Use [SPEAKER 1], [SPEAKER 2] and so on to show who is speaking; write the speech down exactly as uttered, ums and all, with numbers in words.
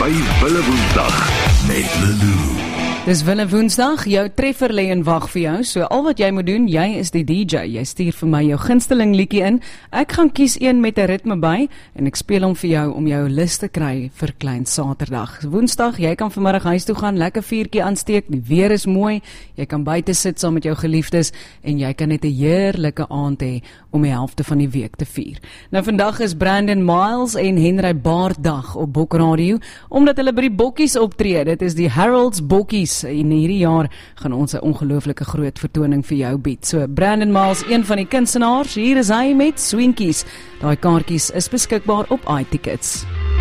[SPEAKER 1] by Wille Woensdag met Lulu.
[SPEAKER 2] Dis Wille Woensdag, jou treffer lê in wag vir jou, so al wat jy moet doen, jy is die D J, jy stuur vir my jou gunsteling liedjie in, ek gaan kies een met 'n ritme by, en ek speel hom vir jou om jou lus te kry vir Klein Saterdag. Woensdag, jy kan vanmiddag huis toe gaan, lekker vuurtjie aansteek, die weer is mooi, jy kan buite sit saam met jou geliefdes, en jy kan net 'n heerlike aand hê om die helfte van die week te vier. Nou vandag is Brandon Miles en Henry Baard dag op Bok Radio, omdat hulle by die bokkies optree, dit is die Harold's Bokkies, en hierdie jaar gaan ons 'n ongelooflike groot vertoning vir jou bied. So Brandon Miles, een van die kunstenaars, hier is hy met Swinkies. Daai kaartjies is beskikbaar op iTickets.